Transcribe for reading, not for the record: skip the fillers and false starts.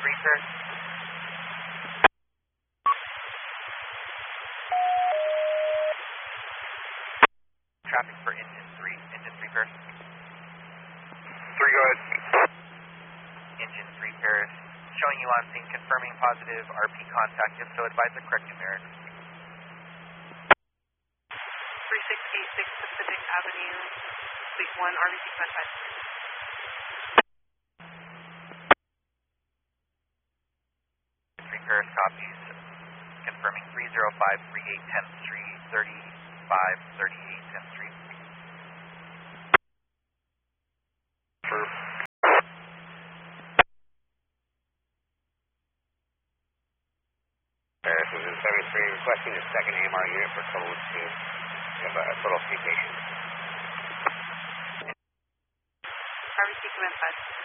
Research. Traffic for engine 3 pairs. 3, go ahead. Engine 3 pairs. Showing you on scene, confirming positive RP contact. If so, advise the correct numeric. 3686 Pacific Avenue, Suite 1, RBC contact. Three pairs copies. Confirming 30538 10th Street, 3538 10th Street. Paris was in 73, requesting a second AMR unit for code 2. We have a total of 3 patients. RBC command 5.